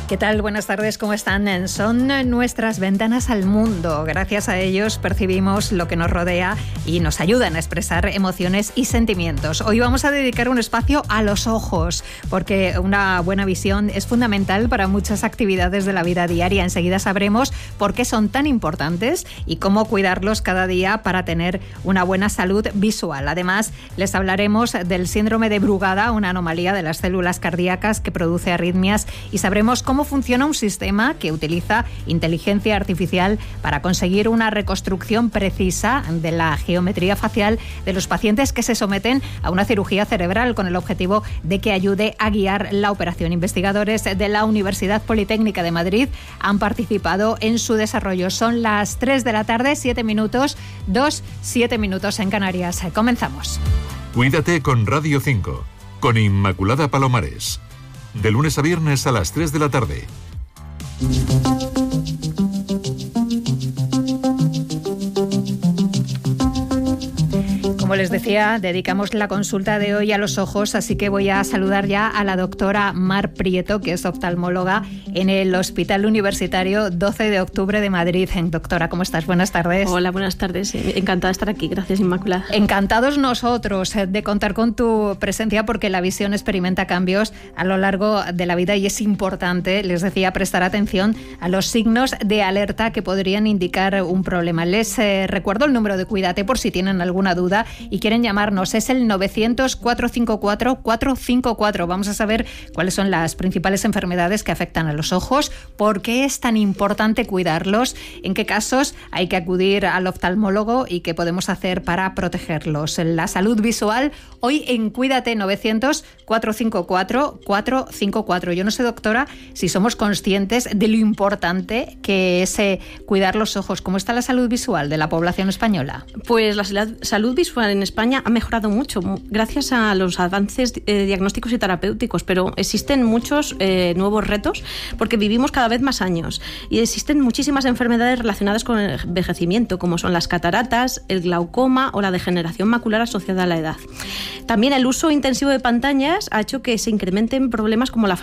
¿Qué tal? Buenas tardes, ¿cómo están? Son nuestras ventanas al mundo. Gracias a ellos percibimos lo que nos rodea y nos ayudan a expresar emociones y sentimientos. Hoy vamos a dedicar un espacio a los ojos, porque una buena visión es fundamental para muchas actividades de la vida diaria. Enseguida sabremos por qué son tan importantes y cómo cuidarlos cada día para tener una buena salud visual. Además, les hablaremos del síndrome de Brugada, una anomalía de las células cardíacas que produce arritmias, y sabremos cómo funciona un sistema que utiliza inteligencia artificial para conseguir una reconstrucción precisa de la geometría facial de los pacientes que se someten a una cirugía cerebral, con el objetivo de que ayude a guiar la operación. Investigadores de la Universidad Politécnica de Madrid han participado en su desarrollo. Son las 3 de la tarde, 7 minutos, 7 minutos en Canarias. Comenzamos. Cuídate con Radio 5, con Inmaculada Palomares. De lunes a viernes a las 3 de la tarde. Como les decía, dedicamos la consulta de hoy a los ojos, así que voy a saludar ya a la doctora Mar Prieto, que es oftalmóloga en el Hospital Universitario 12 de Octubre de Madrid. Doctora, ¿cómo estás? Buenas tardes. Hola, buenas tardes. Encantada de estar aquí. Gracias, Inmaculada. Encantados nosotros de contar con tu presencia, porque la visión experimenta cambios a lo largo de la vida y es importante, les decía, prestar atención a los signos de alerta que podrían indicar un problema. Les recuerdo el número de Cuídate por si tienen alguna duda y quieren llamarnos. Es el 900-454-454. Vamos a saber cuáles son las principales enfermedades que afectan a los ojos, por qué es tan importante cuidarlos, en qué casos hay que acudir al oftalmólogo y qué podemos hacer para protegerlos. La salud visual, hoy en Cuídate, 900-454-454. Yo no sé, doctora, si somos conscientes de lo importante que es cuidar los ojos. ¿Cómo está la salud visual de la población española? Pues la salud visual en España ha mejorado mucho gracias a los avances diagnósticos y terapéuticos, pero existen muchos nuevos retos porque vivimos cada vez más años y existen muchísimas enfermedades relacionadas con el envejecimiento, como son las cataratas, el glaucoma o la degeneración macular asociada a la edad. También el uso intensivo de pantallas ha hecho que se incrementen problemas como la